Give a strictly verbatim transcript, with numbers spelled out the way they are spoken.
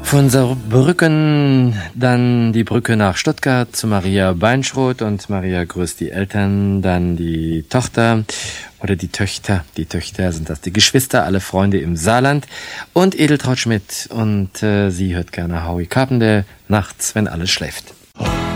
Von Saarbrücken dann die Brücke nach Stuttgart zu Maria Beinschroth und Maria grüßt die Eltern, dann die Tochter oder die Töchter. Die Töchter sind das, die Geschwister, alle Freunde im Saarland und Edeltraud Schmidt und äh, sie hört gerne Howie Carpenter nachts, wenn alles schläft.